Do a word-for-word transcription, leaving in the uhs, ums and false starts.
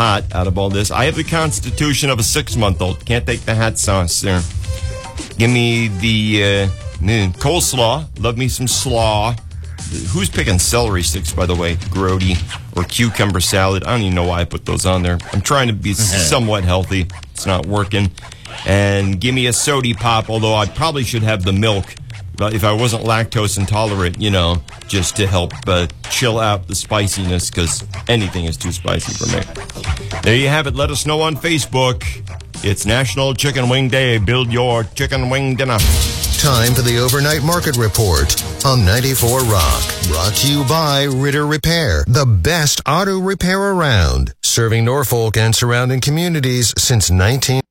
hot out of all this. I have the constitution of a six-month-old. Can't take the hot sauce there. Give me the uh, coleslaw. Love me some slaw. Who's picking celery sticks, by the way? Grody or cucumber salad. I don't even know why I put those on there. I'm trying to be somewhat healthy. It's not working. And give me a sody pop, although I probably should have the milk. But if I wasn't lactose intolerant, you know, just to help uh, chill out the spiciness, because anything is too spicy for me. There you have it. Let us know on Facebook. It's National Chicken Wing Day. Build your chicken wing dinner. Time for the Overnight Market Report on ninety-four Rock. Brought to you by Ritter Repair, the best auto repair around. Serving Norfolk and surrounding communities since nineteen...